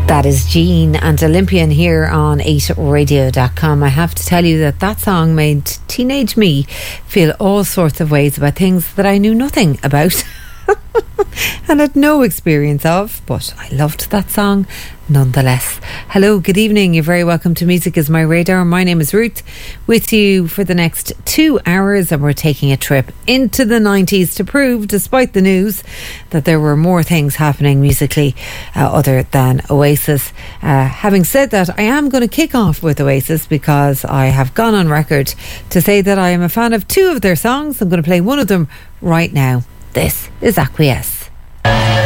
That is Jean and Olympian here on 8radio.com. I have to tell you that song made teenage me feel all sorts of ways about things that I knew nothing about and had no experience of, but I loved that song nonetheless. Hello, good evening. You're very welcome to Music Is My Radar. My name is Ruth, with you for the next 2 hours, and we're taking a trip into the 90s to prove, despite the news, that there were more things happening musically other than Oasis. Having said that, I am going to kick off with Oasis because I have gone on record to say that I am a fan of 2 of their songs. I'm going to play one of them right now. This is Acquiesce.